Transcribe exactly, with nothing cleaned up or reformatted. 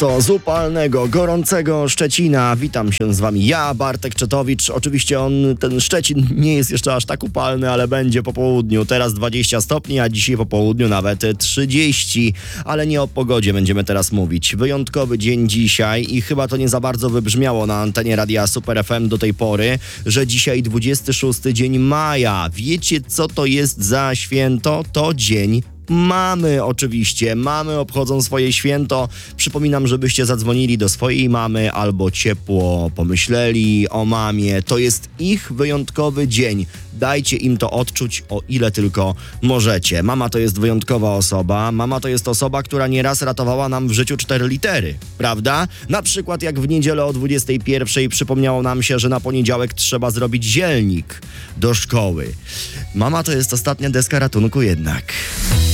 Prosto z upalnego, gorącego Szczecina. Witam się z wami ja, Bartek Czetowicz. Oczywiście on, ten Szczecin nie jest jeszcze aż tak upalny, ale będzie po południu. Teraz dwadzieścia stopni, a dzisiaj po południu nawet trzydzieści. Ale nie o pogodzie będziemy teraz mówić. Wyjątkowy dzień dzisiaj i chyba to nie za bardzo wybrzmiało na antenie Radia Super F M do tej pory, że dzisiaj dwudziesty szósty dzień maja. Wiecie, co to jest za święto? To dzień mamy oczywiście. Mamy obchodzą swoje święto. Przypominam, żebyście zadzwonili do swojej mamy albo ciepło pomyśleli o mamie. To jest ich wyjątkowy dzień. Dajcie im to odczuć, o ile tylko możecie. Mama to jest wyjątkowa osoba. Mama to jest osoba, która nieraz ratowała nam w życiu cztery litery. Prawda? Na przykład jak w niedzielę o dwudziestej pierwszej przypomniało nam się, że na poniedziałek trzeba zrobić zielnik do szkoły. Mama to jest ostatnia deska ratunku jednak.